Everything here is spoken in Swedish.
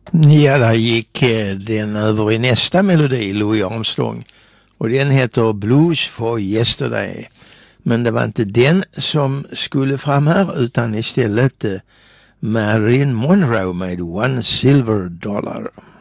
Ja, där gick den över i nästa melodi, Louis Armstrong. Och den heter Blues for Yesterday. Men det var inte den som skulle fram här, utan istället Marilyn Monroe med $1 silver.